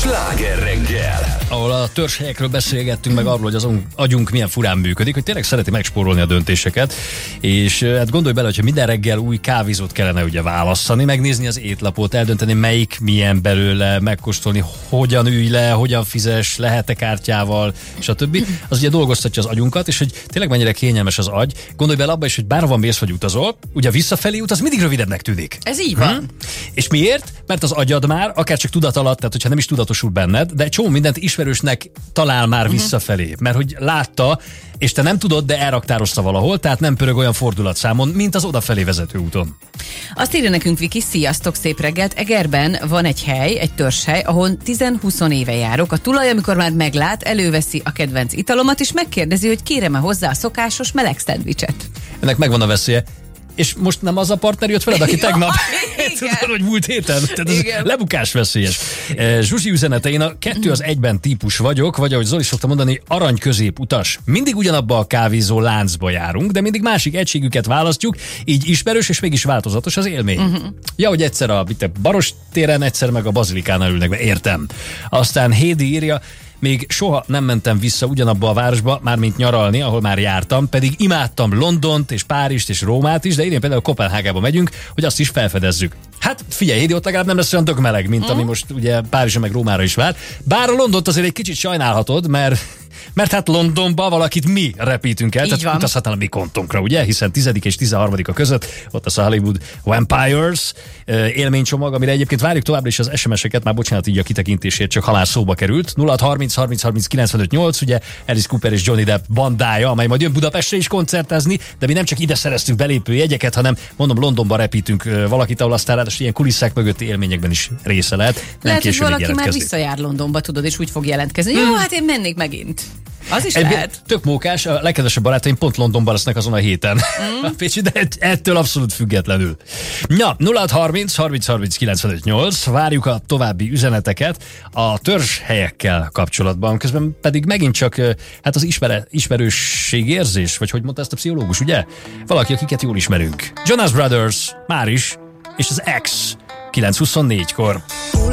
Sláger reggel, ahol a törzshelyekről beszélgettünk, meg arról, hogy az agyunk milyen furán működik, hogy tényleg szereti megspórolni a döntéseket, és hát gondolj bele, hogyha minden reggel új kávézót kellene ugye választani, megnézni az étlapot, eldönteni melyik milyen belőle, megkóstolni, hogyan ülj le, hogyan fizes, lehet-e kártyával, stb. Az ugye dolgoztatja az agyunkat, és hogy tényleg mennyire kényelmes az agy. Gondolj bele abba is, hogy bárhova mész vagy utazol, ugye visszafelé út, az mindig rövidebbnek tűnik. Ez így van. És miért? Mert az agyad már, akár csak tudat alatt, tehát hogyha nem is tudatosul benned, de egy csomó mindent ismerősnek talál már visszafelé. Mert hogy látta, és te nem tudod, de elraktározta valahol, tehát nem pörög olyan fordulatszámon, mint az odafelé vezető úton. Azt írja nekünk Viki, sziasztok, szép reggelt. Egerben van egy hely, egy törzshely, ahol 10-20 éve járok. A tulaj, amikor már meglát, előveszi a kedvenc italomat, és megkérdezi, hogy kérem-e hozzá a szokásos meleg szendvicset. Ennek megvan a veszélye. És most nem az a partner jött veled, aki tegnap, tudod, hogy múlt héten, tehát ez lebukás veszélyes. Zsuzsi üzenete, én a 2 az 1-ben típus vagyok, vagy ahogy Zoli szokta mondani, arany középutas. Mindig ugyanabba a kávézó láncba járunk, de mindig másik egységüket választjuk, így ismerős és mégis változatos az élmény. Ja, hogy egyszer a Baros téren, egyszer meg a Bazilikánál ülnek be, értem. Aztán Hédi írja, még soha nem mentem vissza ugyanabba a városba, mármint nyaralni, ahol már jártam, pedig imádtam Londont és Párizst és Rómát is, de idén például Koppenhágába megyünk, hogy azt is felfedezzük. Hát figyelj, Hédi, ott legalább nem lesz olyan tök meleg, mint ami most ugye Párizsra meg Rómára is vár. Bár a Londont azért egy kicsit sajnálhatod, mert hát Londonba valakit mi repítünk el, tehát utazhatnál a mi kontunkra, ugye? Hiszen 10. és 13. között ott az a Hollywood Vampires élménycsomag, amire egyébként várjuk továbbra is az SMS-eket, már bocsánat így a kitekintésért, csak halál szóba került. 0630 ugye Alice Cooper és Johnny Depp bandája, amely majd jön Budapestre is koncertezni, de mi nem csak ide szereztünk belépő jegyeket, hanem mondom, Londonba repítünk valakit, ahol aztán ráadásul ilyen kulisszák mögötti élményekben is része lehet. Lehet, hogy valaki már visszajár Londonba, tudod, és úgy fog jelentkezni. Jó, hát én mennék megint. Az is lehet. Tök mókás, a legkedvesebb barátaim pont Londonban lesznek azon a héten. De ettől abszolút függetlenül. Ja, 0630 várjuk a további üzeneteket a törzshelyekkel kapcsolatban, közben pedig megint csak hát az ismerősségérzés, vagy hogy mondta ezt a pszichológus, ugye? Valaki, akiket jól ismerünk. Jonas Brothers, már is, és az X 9:24-kor.